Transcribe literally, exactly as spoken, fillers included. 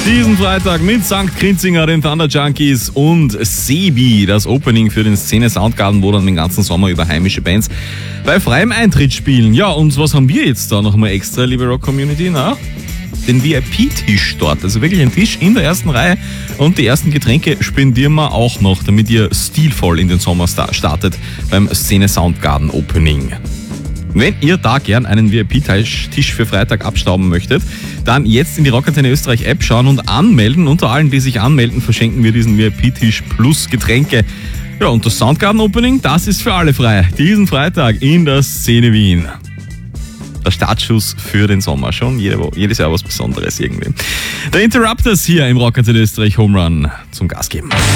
Diesen Freitag mit Sankt Grinzinger, den Thunder Junkies und Sebi, das Opening für den Szene Soundgarden, wo dann den ganzen Sommer über heimische Bands bei freiem Eintritt spielen. Ja, und was haben wir jetzt da nochmal extra, liebe Rock-Community? Na, den V I P-Tisch dort, also wirklich ein Tisch in der ersten Reihe, und die ersten Getränke spendieren wir auch noch, damit ihr stilvoll in den Sommer startet beim Szene Soundgarden Opening. Wenn ihr da gern einen V I P-Tisch für Freitag abstauben möchtet, dann jetzt in die Rockantenne Österreich App schauen und anmelden. Unter allen, die sich anmelden, verschenken wir diesen V I P-Tisch plus Getränke. Ja, und das Soundgarden Opening, das ist für alle frei. Diesen Freitag in der Szene Wien. Der Startschuss für den Sommer. Schon jede Woche, jedes Jahr was Besonderes irgendwie. Der Interrupters hier im Rockantenne Österreich Home Run zum Gas geben.